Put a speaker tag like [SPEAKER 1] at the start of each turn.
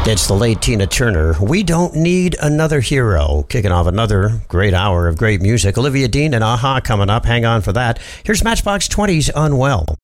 [SPEAKER 1] It's the late Tina Turner. We Don't Need Another Hero. Kicking off another great hour of great music. Olivia Dean and Aha coming up. Hang on for that. Here's Matchbox 20's Unwell.